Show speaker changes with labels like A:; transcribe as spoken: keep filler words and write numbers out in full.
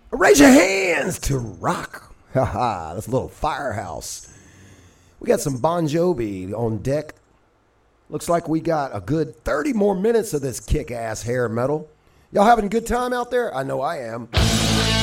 A: Raise your hands to rock. Haha, that's a little firehouse. We got some Bon Jovi on deck. Looks like we got a good thirty more minutes of this kick-ass hair metal. Y'all having a good time out there? I know I am.